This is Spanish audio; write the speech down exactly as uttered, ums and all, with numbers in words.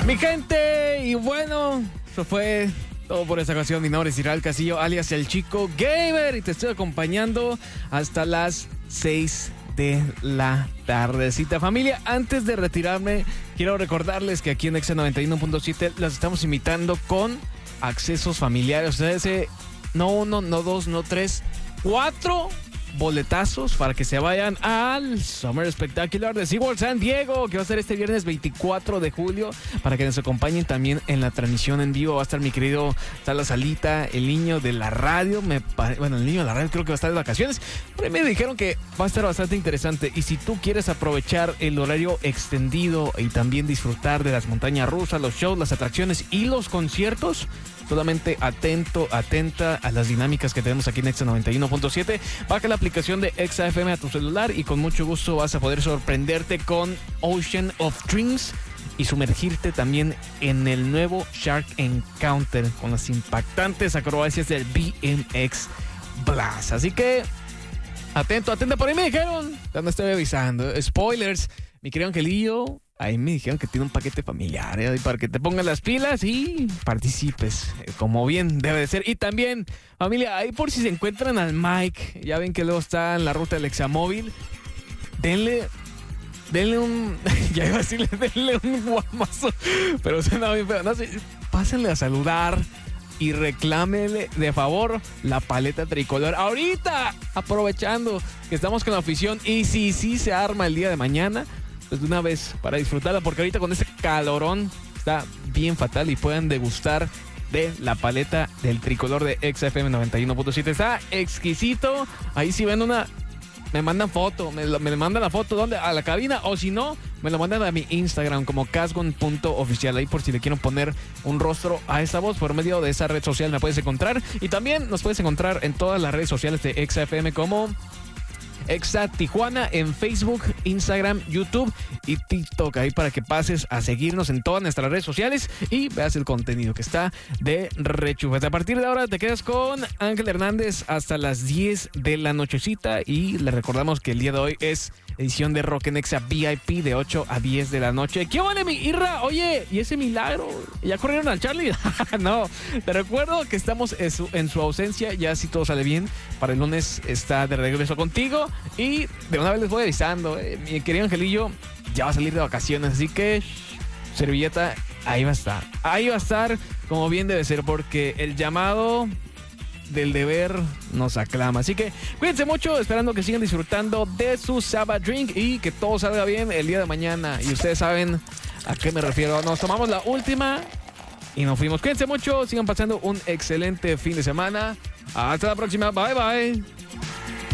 Mi gente, y bueno, eso fue todo por esta ocasión. Mi nombre es Israel Castillo, alias El Chico Gamer, y te estoy acompañando hasta las seis de la tardecita. Familia, antes de retirarme, quiero recordarles que aquí en Exa noventa y uno punto siete las estamos invitando con accesos familiares. O sea, ese no uno, no dos, no tres, cuatro boletazos para que se vayan al Summer Spectacular de SeaWorld San Diego, que va a ser este viernes veinticuatro de julio, para que nos acompañen también en la transmisión en vivo. Va a estar mi querido Sala Salita, el niño de la radio. Me pare... Bueno, el niño de la radio creo que va a estar de vacaciones. Por ahí me dijeron que va a estar bastante interesante. Y si tú quieres aprovechar el horario extendido y también disfrutar de las montañas rusas, los shows, las atracciones y los conciertos, solamente atento, atenta a las dinámicas que tenemos aquí en Exa noventa y uno punto siete. Baja la aplicación de Exa F M a tu celular y con mucho gusto vas a poder sorprenderte con Ocean of Dreams y sumergirte también en el nuevo Shark Encounter con las impactantes acrobacias del B M X Blast. Así que atento, atenta. Por ahí me dijeron, cuando estoy avisando, spoilers, mi querido Angelillo, ahí me dijeron que tiene un paquete familiar, ¿eh? Para que te pongas las pilas y participes, eh, como bien debe de ser. Y también, familia, ahí por si se encuentran al Mike, ya ven que luego está en la ruta del Examóvil, denle, denle un, ya iba a decirle, denle un guamazo, pero suena bien feo, no sé, pásenle a saludar y reclámele de favor la paleta tricolor. Ahorita, aprovechando que estamos con la afición, y si sí se arma el día de mañana, pues de una vez para disfrutarla, porque ahorita con ese calorón está bien fatal y pueden degustar de la paleta del tricolor de Exa F M noventa y uno punto siete. Está exquisito. Ahí si ven una, me mandan foto, me, me mandan la foto ¿dónde? A la cabina, o si no, me lo mandan a mi Instagram como casgon punto oficial. Ahí por si le quiero poner un rostro a esa voz por medio de esa red social me puedes encontrar. Y también nos puedes encontrar en todas las redes sociales de Exa F M como Exa Tijuana en Facebook, Instagram, YouTube y TikTok. Ahí para que pases a seguirnos en todas nuestras redes sociales y veas el contenido que está de rechufete. A partir de ahora te quedas con Ángel Hernández hasta las diez de la nochecita. Y le recordamos que el día de hoy es edición de Rock en Exa V I P de ocho a diez de la noche. ¿Qué vale, mi Irra? Oye, ¿y ese milagro? ¿Ya corrieron al Charlie? No, te recuerdo que estamos en su, en su ausencia. Ya si todo sale bien, para el lunes está de regreso contigo. Y de una vez les voy avisando, eh, mi querido Angelillo ya va a salir de vacaciones, así que shh, servilleta, ahí va a estar. Ahí va a estar como bien debe ser, porque el llamado del deber nos aclama. Así que cuídense mucho, esperando que sigan disfrutando de su Sabbath Drink y que todo salga bien el día de mañana. Y ustedes saben a qué me refiero. Nos tomamos la última y nos fuimos. Cuídense mucho, sigan pasando un excelente fin de semana. Hasta la próxima, bye bye.